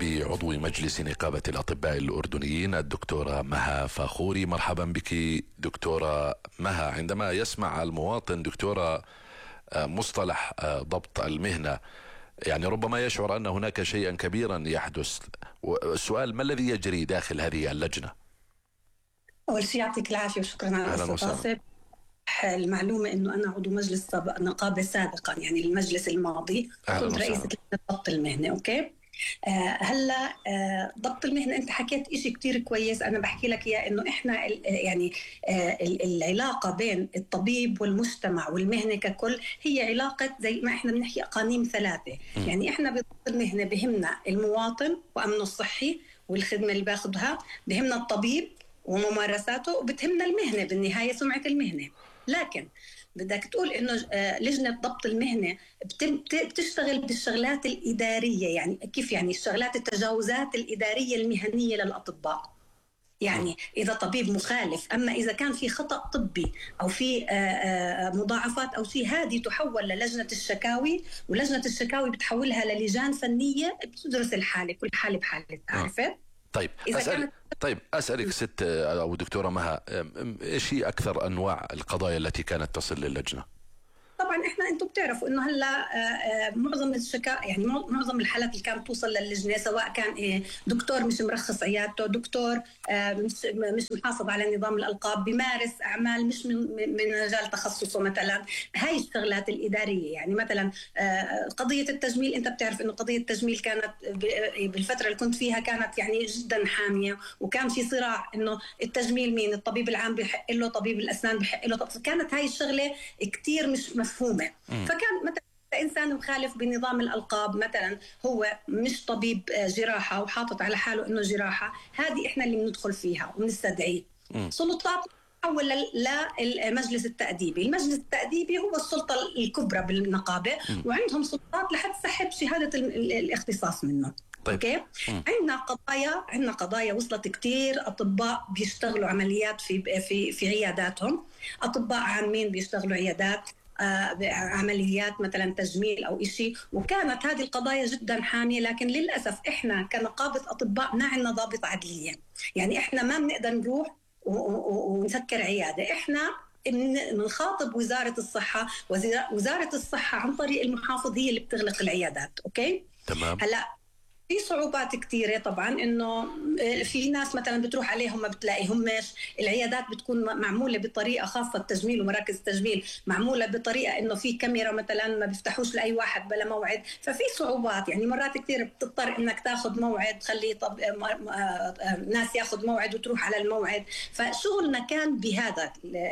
بعضو مجلس نقابة الأطباء الأردنيين الدكتورة مها فاخوري. مرحبا بك دكتورة مها. عندما يسمع المواطن دكتورة مصطلح ضبط المهنة يعني ربما يشعر أن هناك شيئا كبيرا يحدث. السؤال: ما الذي يجري داخل هذه اللجنة؟ أول شيء يعطيك العافية وشكرا على الاستضافة. المعلومة أنه أنا عضو مجلس نقابة سابقا، يعني المجلس الماضي كنت رئيسة ضبط المهنة. أوكي. هلا ضبط المهنة أنت حكيت إشي كتير كويس، أنا بحكي لك إياه إنه إحنا يعني العلاقة بين الطبيب والمجتمع والمهنة ككل هي علاقة زي ما إحنا بنحكي أقانيم ثلاثة. يعني إحنا بضبط المهنة بهمنا المواطن وأمنه الصحي والخدمة اللي باخدها، بهمنا الطبيب وممارساته، وبتهمنا المهنة بالنهاية سمعة المهنة. لكن بدك تقول إنه لجنة ضبط المهنة بتشتغل بالشغلات الإدارية، يعني كيف؟ يعني الشغلات التجاوزات الإدارية المهنية للأطباء. يعني إذا طبيب مخالف، أما إذا كان في خطأ طبي أو في مضاعفات أو شيء، هذه تحول للجنة الشكاوي، ولجنة الشكاوي بتحولها للجان فنية بتدرس الحالة، كل حالة بحالة. عارفة؟ طيب أسألك ست أو دكتورة مها، إيش هي أكثر أنواع القضايا التي كانت تصل للجنة؟ طبعا احنا انتم بتعرفوا انه هلا معظم يعني معظم الحالات اللي كانت توصل للجنه، سواء كان دكتور مش مرخص عيادته، دكتور مش محافظ على نظام الالقاب، بيمارس اعمال مش من مجال تخصصه مثلا. هاي الشغلات الاداريه، يعني مثلا قضيه التجميل، انت بتعرف انه قضيه التجميل كانت بالفتره اللي كنت فيها كانت يعني جدا حاميه، وكان في صراع انه التجميل مين، الطبيب العام بيحق له، طبيب الاسنان بيحق له. كانت هاي الشغله كتير مش مفهومة. فكان مثلا إنسان مخالف بنظام الألقاب، مثلا هو مش طبيب جراحة وحاطط على حاله إنه جراحة، هذه إحنا اللي بندخل فيها وبنستدعيه. سلطات تحول للمجلس التأديبي. المجلس التأديبي هو السلطة الكبرى بالنقابة، وعندهم سلطات لحد سحب شهادة الاختصاص منه. طيب. اوكي. عندنا قضايا وصلت كتير اطباء بيشتغلوا عمليات في عياداتهم، اطباء عامين بيشتغلوا عيادات عمليات مثلا تجميل او إشي، وكانت هذه القضايا جدا حامية. لكن للاسف احنا كنقابة اطباء ما عندنا ضابط عدلية، يعني احنا ما بنقدر نروح ونسكر عيادة. احنا بنخاطب وزارة الصحة، وزارة الصحة عن طريق المحافظ هي اللي بتغلق العيادات. اوكي تمام. هلا في صعوبات كتيرة طبعا، إنه في ناس مثلا بتروح عليهم ما بتلاقيهمش، العيادات بتكون معمولة بطريقة خاصة، التجميل ومراكز التجميل معمولة بطريقة إنه في كاميرا مثلا ما بيفتحوش لأي واحد بلا موعد. ففي صعوبات، يعني مرات كتير بتضطر إنك تاخد موعد، تخلي ناس ياخد موعد وتروح على الموعد. فشغلنا كان بهذا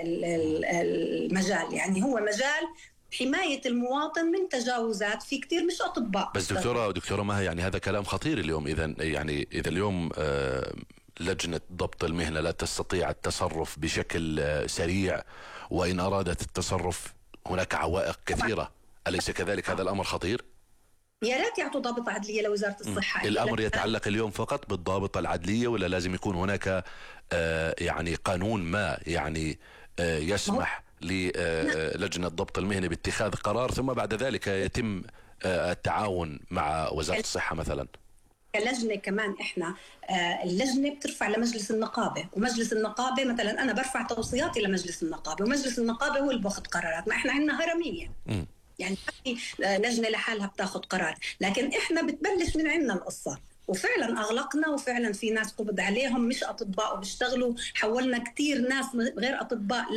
المجال، يعني هو مجال حماية المواطن من تجاوزات في كتير مش أطباء. بس دكتورة مها، يعني هذا كلام خطير اليوم. إذا اليوم لجنة ضبط المهنة لا تستطيع التصرف بشكل سريع، وإن أرادت التصرف هناك عوائق كثيرة، أليس كذلك؟ هذا الأمر خطير. يا ريت يعطوا ضابط عدلية لوزارة الصحة. الأمر يتعلق اليوم فقط بالضابط العدلية، ولا لازم يكون هناك يعني قانون ما يعني يسمح للجنة ضبط المهنة باتخاذ قرار، ثم بعد ذلك يتم التعاون مع وزارة الصحة مثلا؟ كلجنة كمان احنا اللجنة بترفع لمجلس النقابة، ومجلس النقابة مثلا انا برفع توصياتي لمجلس النقابة، ومجلس النقابة هو اللي باخذ قرارات. ما احنا عندنا هرمية، يعني لجنة لحالها بتاخذ قرار، لكن احنا بتبلش من عندنا القصة. وفعلا اغلقنا، وفعلا في ناس قبض عليهم مش اطباء وبيشتغلوا، حولنا كتير ناس غير اطباء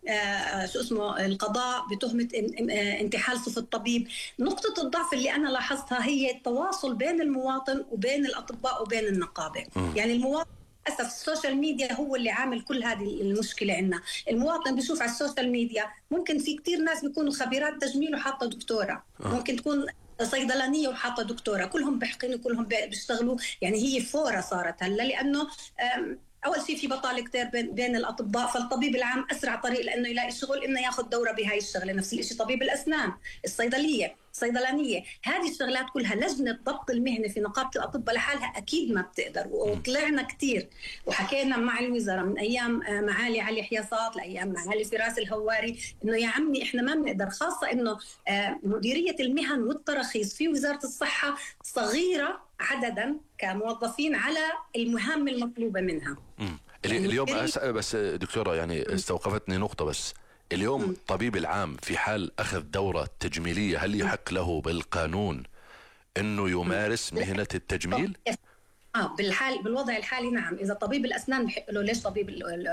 القضاء بتهمة انتحال صفة الطبيب. نقطة الضعف اللي أنا لاحظتها هي التواصل بين المواطن وبين الأطباء وبين النقابة. يعني المواطن للأسف السوشيال ميديا هو اللي عامل كل هذه المشكلة عندنا. المواطن بيشوف على السوشيال ميديا، ممكن في كتير ناس بيكونوا خبيرات تجميل وحاطة دكتورة، ممكن تكون صيدلانية وحاطة دكتورة، كلهم بحقين وكلهم بيشتغلوا. يعني هي فورة صارت هلا، لأنه أول شيء في بطالة كتير بين الأطباء، فالطبيب العام أسرع طريق لأنه يلاقي شغل إنه ياخد دورة بهاي الشغلة. نفس الشيء طبيب الأسنان، الصيدلية صيدلانيه. هذه الشغلات كلها لجنه ضبط المهنه في نقابه الاطباء لحالها اكيد ما بتقدر. وطلعنا كثير وحكينا مع الوزاره من ايام معالي علي حياصات لايام معالي فراس الهواري انه يا عمي احنا ما بنقدر، خاصه انه مديريه المهن والتراخيص في وزاره الصحه صغيره عددا كموظفين على المهام المطلوبه منها. يعني اليوم بس دكتوره يعني استوقفتني نقطه بس. اليوم الطبيب العام في حال أخذ دورة تجميلية هل يحق له بالقانون أنه يمارس مهنة التجميل؟ بالوضع الحالي نعم. إذا طبيب الأسنان بحق له، ليش طبيب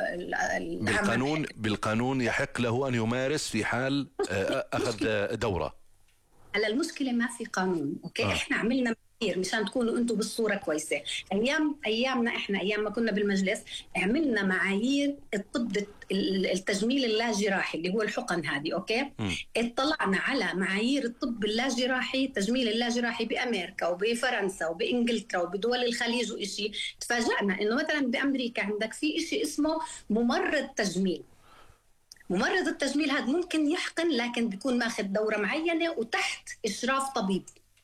بالقانون يحق له أن يمارس في حال أخذ دورة. هلا المشكلة ما في قانون، أوكي. إحنا عملنا مشان تكونوا انتم بالصوره كويسه. ايامنا احنا ايام ما كنا بالمجلس عملنا معايير الطب التجميل اللاجراحي اللي هو الحقن هذه، اوكي. اطلعنا على معايير الطب اللاجراحي، التجميل اللاجراحي بامريكا وبفرنسا وبانجلترا وبدول الخليج وإشي. تفاجأنا انه مثلا بامريكا عندك في إشي اسمه ممرض تجميل. ممرض التجميل هذا ممكن يحقن لكن بيكون ماخذ دوره معينه وتحت اشراف طبيب.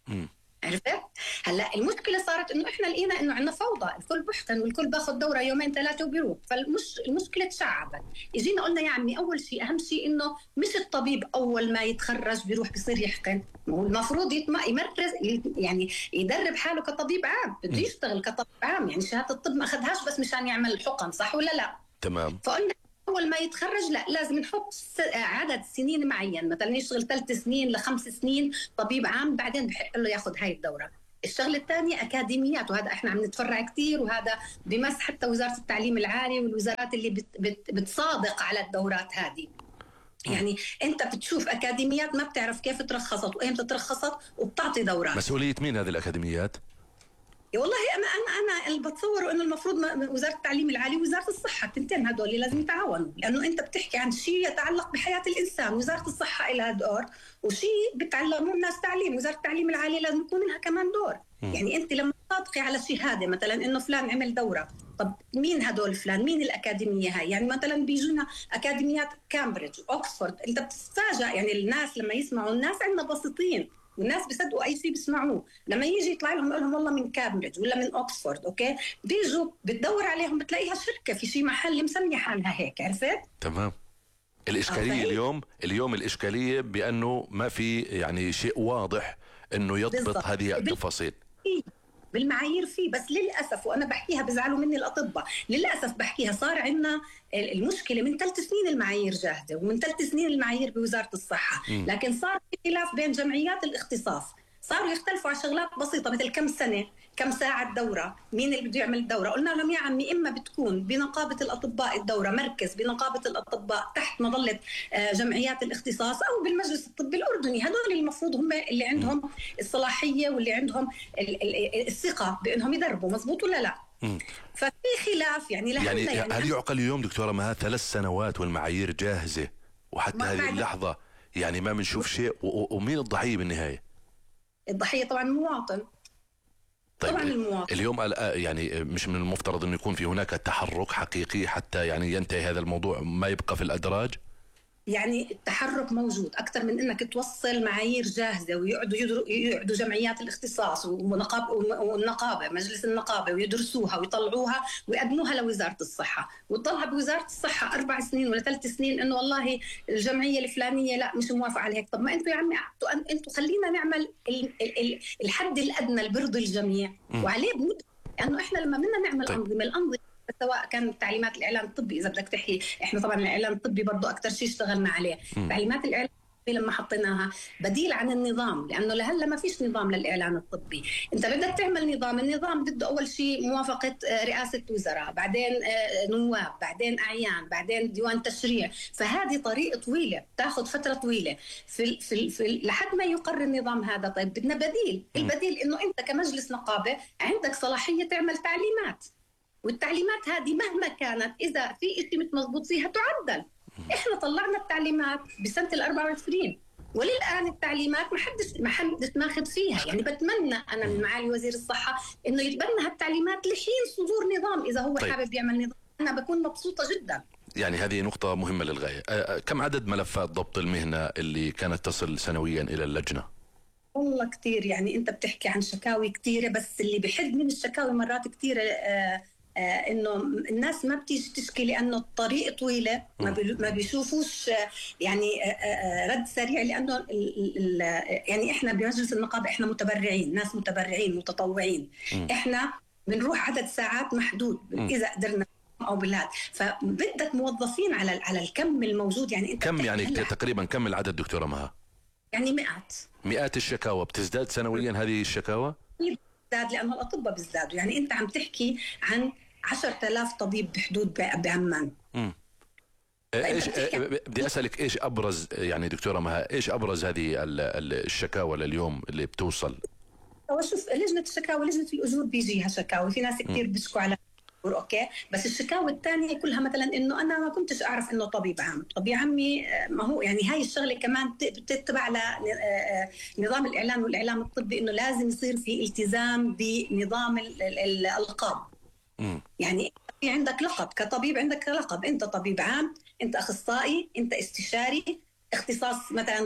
عرفت؟ هلا المشكله صارت انه احنا لقينا انه عندنا فوضى، الكل بحقن والكل باخذ دوره يومين ثلاثه وبيروح، فالمشكله تشعبت. اجينا قلنا يا عمي اول شيء اهم شيء انه مش الطبيب اول ما يتخرج بيروح بيصير يحقن، المفروض يمرس يعني يدرب حاله كطبيب عام، بده يشتغل كطبيب عام، يعني شهاده الطب ما اخذهاش بس مشان يعمل الحقن، صح ولا لا؟ تمام. فقلنا أول ما يتخرج لا، لازم نحط عدد سنين معين، مثلا يشتغل 3 سنين ل5 سنين طبيب عام، بعدين بحق له ياخذ هاي الدورة. الشغلة الثانية أكاديميات، وهذا احنا عم نتفرع كثير، وهذا بمس حتى وزارة التعليم العالي والوزارات اللي بتصادق على الدورات هذه. يعني انت بتشوف اكاديميات ما بتعرف كيف ترخصت وايمتى ترخصت وبتعطي دورات. مسؤولية مين هذه الاكاديميات؟ والله انا اللي بتصور انه المفروض وزاره التعليم العالي ووزاره الصحه التنتين هدول لازم يتعاونوا، لانه انت بتحكي عن شيء يتعلق بحياه الانسان، وزاره الصحه لها دور، وشيء بتعلموا الناس تعليم، وزاره التعليم العالي لازم يكون لها كمان دور. يعني انت لما تصادقي على شهاده مثلا انه فلان عمل دوره، طب مين هدول فلان؟ مين الاكاديميه هاي؟ يعني مثلا بيجونا اكاديميات كامبريدج اوكسفورد، انت بتتفاجئ يعني الناس لما يسمعوا، الناس عندنا بسيطين والناس بيصدقوا اي شيء بيسمعوه، لما يجي يطلع لهم يقول لهم والله من كامبريدج ولا من اوكسفورد، اوكي، بيجوا بتدور عليهم بتلاقيها شركه في شيء محل مسميه حالها هيك، عرفت؟ تمام. الاشكاليه اليوم الاشكاليه بانه ما في يعني شيء واضح انه يضبط بالضبط هذه التفاصيل. بالمعايير فيه، بس للاسف وانا بحكيها بزعلوا مني الاطباء، للاسف بحكيها صار عندنا المشكله من 3 سنين المعايير جاهزه، ومن 3 سنين المعايير بوزاره الصحه، لكن صار في خلاف بين جمعيات الاختصاص، صاروا يختلفوا على شغلات بسيطه مثل كم سنه، كم ساعه الدوره، مين اللي بده يعمل الدوره. قلنا لهم يا عمي اما بتكون بنقابه الاطباء الدوره، مركز بنقابه الاطباء تحت مظله جمعيات الاختصاص، او بالمجلس الطبي الاردني، هذول المفروض هم اللي عندهم الصلاحيه واللي عندهم الثقه بانهم يدربوا، مزبوط ولا لا؟ ففي خلاف يعني هل يعقل اليوم دكتوره مها 3 سنوات والمعايير جاهزه وحتى هذه اللحظه يعني ما بنشوف شيء، ومين الضحيه بالنهايه؟ الضحيه طبعا المواطن. طيب طبعا المواطن. اليوم يعني مش من المفترض انه يكون في هناك تحرك حقيقي حتى يعني ينتهي هذا الموضوع، ما يبقى في الادراج؟ يعني التحرك موجود اكثر من انك توصل معايير جاهزه ويقعدوا جمعيات الاختصاص والنقابه، مجلس النقابه، ويدرسوها ويطلعوها ويقدموها لوزاره الصحه، وتضلها بوزاره الصحه 4 سنين ولا 3 سنين انه والله الجمعيه الفلانيه لا مش موافقه على هيك. طب ما انتم يا عمي انتم خلينا نعمل الحد الادنى اللي بيرضي الجميع وعليه بندرس، لانه احنا لما بدنا نعمل الانظمه سواء كان تعليمات الاعلان الطبي، اذا بدك تحكي احنا طبعا الاعلان الطبي برضه اكثر شيء اشتغلنا عليه. تعليمات الاعلان الطبي لما حطيناها بديل عن النظام، لانه لهلا ما فيش نظام للاعلان الطبي، انت بدك تعمل نظام، النظام بده اول شيء موافقه رئاسه وزراء، بعدين نواب، بعدين اعيان، بعدين ديوان تشريع، فهذه طريقه طويله بتاخذ فتره طويله في لحد ما يقرر النظام هذا. طيب بدنا بديل، البديل انه انت كمجلس نقابه عندك صلاحيه تعمل تعليمات، والتعليمات هذه مهما كانت إذا في شيء مش مضبوط فيها تعدل. إحنا طلعنا التعليمات بسنة 24 وللآن التعليمات ما حدش ماخذ فيها. يعني بتمنى أنا من معالي وزير الصحة إنه يتبنى هالتعليمات لحين صدور نظام، إذا هو حابب يعمل نظام أنا بكون مبسوطة جدا. يعني هذه نقطة مهمة للغاية. كم عدد ملفات ضبط المهنة اللي كانت تصل سنويا إلى اللجنة؟ والله كتير، يعني انت بتحكي عن شكاوي كتيرة، بس اللي بحد من الشكاوي مرات كتيرة انه الناس ما بتيجي تشكي لانه الطريق طويله، ما بيشوفوش يعني رد سريع، لانه يعني احنا بمجلس النقابه احنا متبرعين، ناس متبرعين متطوعين، احنا بنروح عدد ساعات محدود اذا قدرنا او بلاد، فبدك موظفين على الكم الموجود. يعني انت كم يعني تقريبا كم العدد دكتوره مها؟ يعني مئات الشكاوى بتزداد سنويا هذه الشكاوى؟ بتزداد لانه الاطباء بيزدادوا، يعني انت عم تحكي عن 10,000 طبيب بحدود بعمان. ايش بدي اسالك ايش ابرز، يعني دكتوره مها، ايش ابرز هذه الشكاوى لليوم اللي بتوصل؟ شوف، لجنه الشكاوى، لجنه الاجور بيجيها شكاوي، في ناس كثير بيشكوا على اوكي، بس الشكاوى الثانيه كلها مثلا انه انا ما كنتش اعرف انه طبيب عام، طبيب عمي ما هو يعني هاي الشغله كمان بتتبع لنظام الاعلان والاعلام الطبي، انه لازم يصير في التزام بنظام الالقاب. يعني في عندك لقب كطبيب، عندك لقب، انت طبيب عام، انت اخصائي، انت استشاري، اختصاص مثلا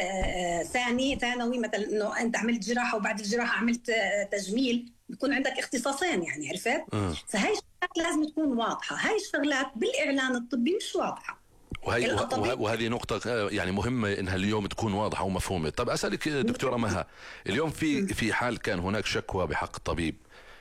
ثانوي، مثلا انه انت عملت جراحه وبعد الجراحه عملت تجميل، بيكون عندك اختصاصين، يعني عرفت؟ فهي الشغلات لازم تكون واضحه، هاي الشغلات بالاعلان الطبي مش واضحه. وهذه نقطة يعني مهمة انها اليوم تكون واضحة ومفهومة. طب اسألك دكتورة مها، اليوم في حال كان هناك شكوى بحق طبيب،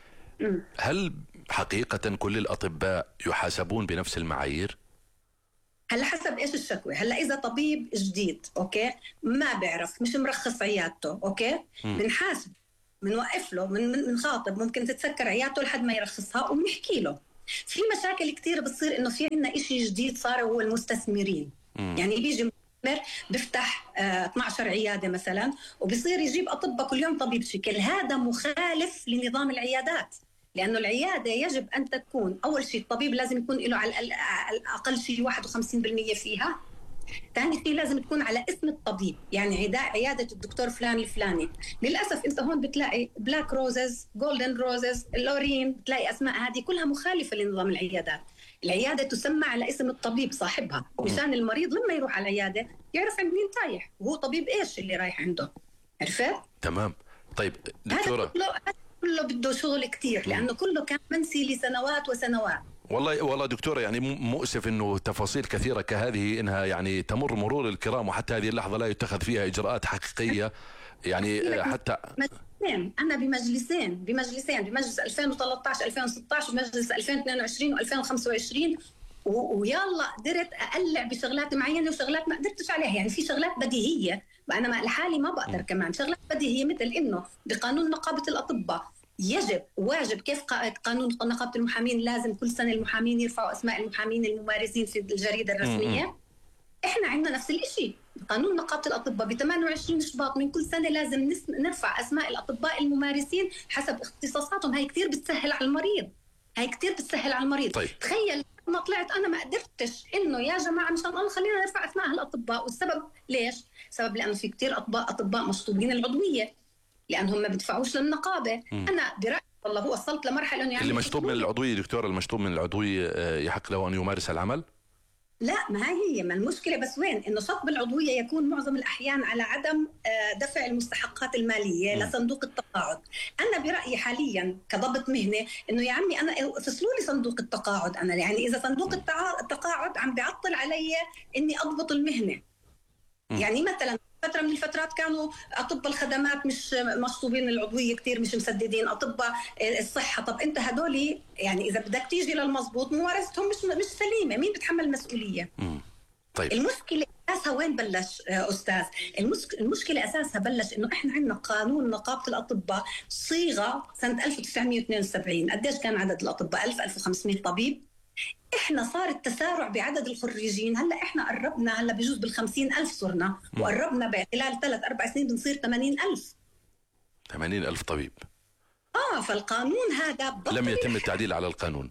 هل حقيقة كل الأطباء يحاسبون بنفس المعايير؟ هلا حسب ايش الشكوى. هلا اذا طبيب جديد اوكي ما بيعرف، مش مرخص عيادته، اوكي بنحاسب، بنوقف له، بنخاطب، ممكن تتسكر عيادته لحد ما يرخصها وبنحكي له. في مشاكل كثير بتصير انه في عندنا شيء جديد صار، هو المستثمرين. يعني بيجي بيفتح 12 عياده مثلا، وبصير يجيب اطباء كل يوم طبيب شكل، هذا مخالف لنظام العيادات، لأنه العيادة يجب أن تكون أول شيء الطبيب لازم يكون له على الأقل شيء 51% فيها. ثاني شيء لازم تكون على اسم الطبيب، يعني عيادة الدكتور فلان الفلاني. للأسف أنت هون بتلاقي بلاك روزز، جولدن روزز، لورين، بتلاقي أسماء هذه كلها مخالفة لنظام العيادات. العيادة تسمى على اسم الطبيب صاحبها، مشان المريض لما يروح على العيادة يعرف عند مين رايح وهو طبيب إيش اللي رايح عنده. عرفت؟ تمام. طيب دكتورة، كله بده شغل كتير، لأنه كله كان منسي لسنوات وسنوات. والله دكتورة، يعني مؤسف انه تفاصيل كثيرة كهذه انها يعني تمر مرور الكرام، وحتى هذه اللحظة لا يتخذ فيها اجراءات حقيقية. يعني حتى انا بمجلسين، بمجلس 2013 2016 ومجلس 2022 و2025، ويلا قدرت اقلع بشغلات معينه وشغلات ما قدرتش عليها. يعني في شغلات بديهيه انا لحالي ما بقدر، كمان شغلات بديهيه مثل انه بقانون نقابه الاطباء يجب واجب، كيف قانون نقابه المحامين لازم كل سنه المحامين يرفعوا اسماء المحامين الممارسين في الجريده الرسميه. احنا عندنا نفس الشيء، قانون نقابه الاطباء ب 28 شباط من كل سنه لازم نرفع اسماء الاطباء الممارسين حسب اختصاصاتهم. هاي كثير بتسهل على المريض، طيب. تخيل ما طلعت انا ما قدرتش انه يا جماعه مشان الله خلينا نرفع اسماء هالاطباء، والسبب ليش؟ سبب لانه في كثير اطباء مشطوبين العضويه لانهم ما بدفعوش للنقابه. انا برايي والله هو وصلت لمرحله انه يعني اللي مشطوب من العضويه دكتور، المشطوب من العضويه يحق له ان يمارس العمل؟ لا، ما هي ما المشكله، بس وين انه شطب العضويه يكون معظم الاحيان على عدم دفع المستحقات الماليه لصندوق التقاعد. انا برايي حاليا كضبط مهنه انه يا عمي انا فصلوا لي صندوق التقاعد، انا يعني اذا صندوق التقاعد عم بيعطل علي اني اضبط المهنه. يعني مثلا فترة من الفترات كانوا أطباء الخدمات مش مشطوبين العضوية كتير، مش مسددين، أطباء الصحة. طب أنت هدولي يعني إذا بدك تيجي للمضبوط ممارستهم مش سليمة، مين بتحمل المسؤولية؟ طيب. المشكلة أساسها وين بلش أستاذ؟ المشكلة أساسها بلش إنه إحنا عندنا قانون نقابة الأطباء صيغة سنة 1972. قديش كان عدد الأطباء؟ 1500 طبيب. احنا صار التسارع بعدد الخريجين، هلا احنا قربنا، هلا بجوز بال50,000 صرنا، وقربنا خلال 3-4 سنين بنصير 80,000. 80,000 طبيب. فالقانون هذا لم يتم التعديل على القانون.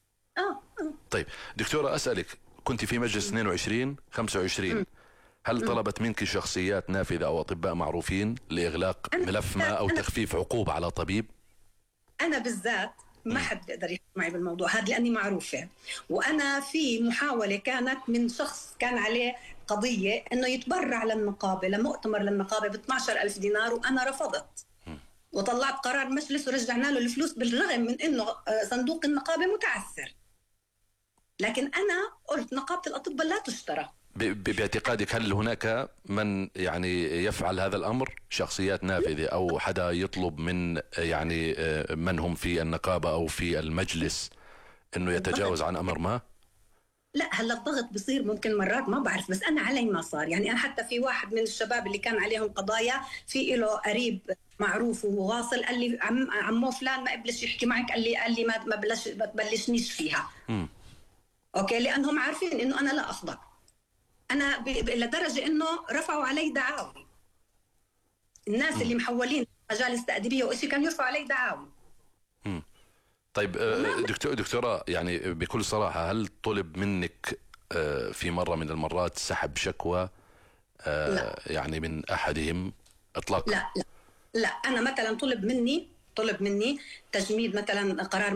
طيب دكتورة، أسألك، كنت في مجلس 22 25 هل طلبت منك شخصيات نافذة أو أطباء معروفين لإغلاق ملف ما أو تخفيف عقوبة على طبيب؟ أنا بالذات ما حد بيقدر يحكي معي بالموضوع هذا لأني معروفة، وأنا في محاولة كانت من شخص كان عليه قضية إنه يتبرع للنقابة، لمؤتمر للنقابة ب 12,000 دينار، وأنا رفضت وطلعت قرار مجلس ورجعنا له الفلوس، بالرغم من إنه صندوق النقابة متعثر. لكن أنا قلت نقابة الأطباء لا تشترى. باعتقادك هل هناك من يعني يفعل هذا الأمر، شخصيات نافذة أو حدا يطلب من يعني من هم في النقابة أو في المجلس إنه يتجاوز عن أمر ما؟ لا، هلا الضغط بصير ممكن مرات ما بعرف، بس أنا علي ما صار. يعني أنا حتى في واحد من الشباب اللي كان عليهم قضايا، في له قريب معروف وواصل، قال لي عمو فلان ما قبلش يحكي معك، قال لي ما تبلشنيش فيها. أوكي، لأنهم عارفين إنه أنا لا أخضع. أنا لدرجة إنه رفعوا علي دعاوي. الناس اللي محولين مجالس تأديبية وإشي كانوا يرفعوا علي دعاوي. طيب دكتورة، يعني بكل صراحة، هل طلب منك في مرة من المرات سحب شكوى يعني من أحدهم إطلاقا؟ لا أنا مثلا طلب مني تجميد مثلا قرار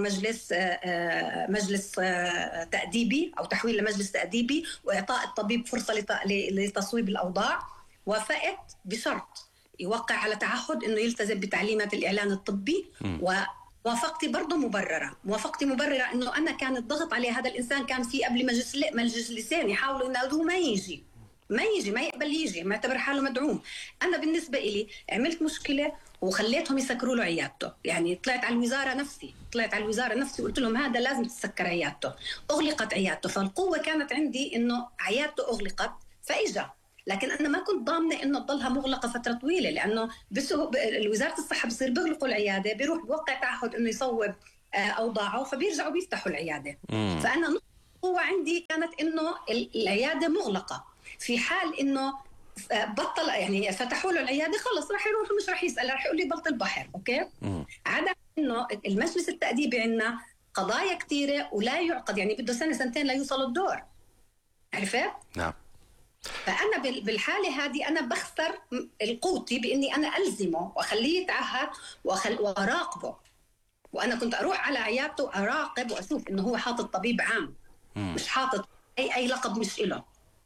مجلس تأديبي أو تحويل لمجلس تأديبي، وإعطاء الطبيب فرصة لتصويب الأوضاع. وافقت بشرط يوقع على تعهد إنه يلتزم بتعليمات الإعلان الطبي. وموافقتي برضه موافقتي مبررة إنه أنا كان الضغط عليه. هذا الإنسان كان في قبل مجلسين يحاولوا ينادوه ما يجي ما يقبل يجي، ما يعتبر حاله مدعوم. أنا بالنسبة إلي عملت مشكلة وخليتهم يسكروا له عيادته. يعني طلعت على الوزارة نفسي وقلت لهم هذا لازم تسكر عيادته. أغلقت عيادته، فالقوة كانت عندي إنه عيادته أغلقت فإجا. لكن أنا ما كنت ضامنة إنه تضلها مغلقة فترة طويلة، لأنه وزارة الصحة بصير بيغلقوا العيادة، بيروح بوقع تعهد إنه يصوب أوضاعه، فبيرجعوا بيفتحوا العيادة. فأنا القوة عندي كانت إنه العيادة مغلقة. في حال إنه بطل يعني فتحوا له العيادة، خلص راح يروح مش راح يسأل، راح يقول لي بطل بحر. أوكي، عدا إنه المجلس التأديبي عندنا قضايا كتيرة ولا يعقد، يعني بده سنتين لا يوصل الدور. عرفت؟ نعم. فأنا بالحالة هذه أنا بخسر القوتي بإني أنا ألزمه وأخليه يتعهد وأراقبه. وأنا كنت أروح على عيادته أراقب وأشوف إنه هو حاطط طبيب عام، مش حاطط أي لقب مش إله.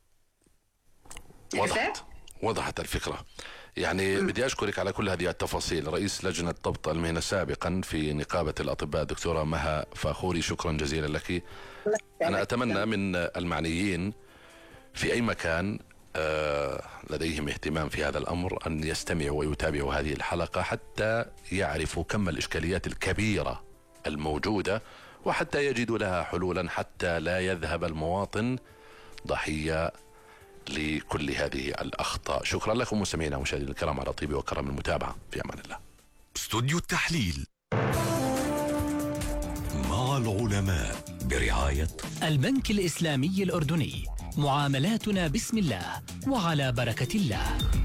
وضحت الفكرة. يعني بدي أشكرك على كل هذه التفاصيل. رئيس لجنة ضبط المهنة سابقا في نقابة الأطباء دكتورة مها فاخوري، شكرا جزيلا لك. أنا أتمنى من المعنيين في أي مكان لديهم اهتمام في هذا الأمر أن يستمعوا ويتابعوا هذه الحلقة حتى يعرفوا كم الإشكاليات الكبيرة الموجودة، وحتى يجدوا لها حلولا، حتى لا يذهب المواطن ضحية لكل هذه الأخطاء. شكرا لكم مستمعينا ومشاهدينا الكرام على طيب وكرم المتابعة. في أمان الله. استوديو التحليل مع العلماء برعاية البنك الإسلامي الأردني. معاملاتنا بسم الله وعلى بركة الله.